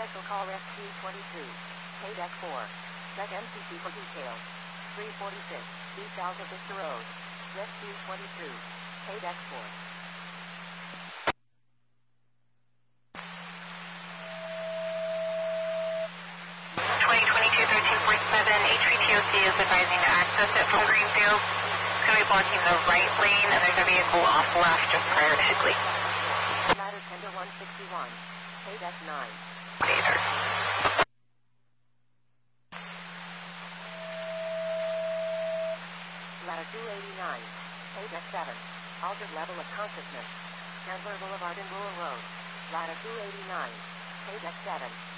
Special call Rescue 22. Pay deck 4. Check MCC for details. 346 East Alta Vista Road. Rescue 22. Pay deck 4. 2022-1347, HVTOC is advising to access it from Greenfield. It's going to be blocking the right lane, and there's a vehicle off left just prior to Higley. Ladder tender 161. Pay deck 9. Later. Ladder 289. Pay deck 7. Altered level of consciousness. Chandler Boulevard and Rural Road. Ladder 289. Pay deck 7.